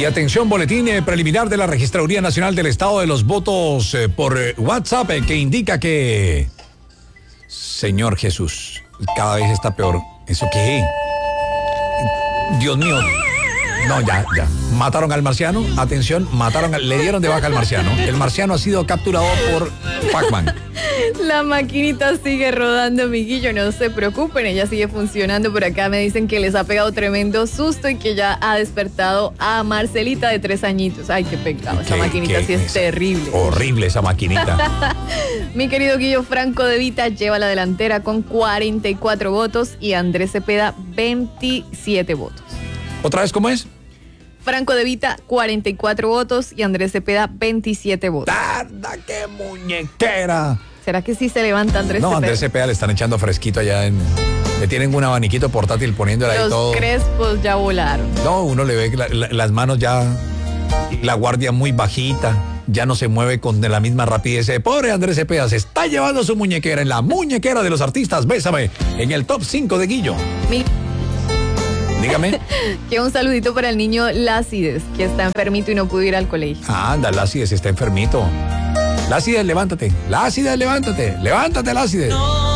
Y atención, boletín preliminar de la Registraduría Nacional del Estado de los Votos por WhatsApp que indica que... Señor Jesús, cada vez está peor. ¿Eso qué? Dios mío. No, ya. Mataron al marciano. Atención, le dieron de baja al marciano. El marciano ha sido capturado por Pac-Man. La maquinita sigue rodando, amiguillo, no se preocupen, ella sigue funcionando. Por acá me dicen que les ha pegado tremendo susto y que ya ha despertado a Marcelita de 3 añitos. Ay, qué pecado, esa maquinita sí es terrible. Horrible esa maquinita. Mi querido Guillo, Franco De Vita lleva la delantera con 44 votos y Andrés Cepeda 27 votos. ¿Otra vez cómo es? Franco De Vita, 44 votos y Andrés Cepeda, 27 votos. ¡Tarda, qué muñequera! ¿Será que sí se levanta Andrés Cepeda? No, Andrés Cepeda le están echando fresquito allá le tienen un abaniquito portátil poniéndole ahí todo. Los crespos ya volaron. No, uno le ve las manos ya, la guardia muy bajita, ya no se mueve con la misma rapidez. Pobre Andrés Cepeda, se está llevando su muñequera en la muñequera de los artistas. Bésame, en el top 5 de Guillo. Dígame. Que un saludito para el niño Lácides, que está enfermito y no pudo ir al colegio. Anda, Lácides está enfermito. Lácides, levántate. Lácides, levántate. Levántate, Lácides. No.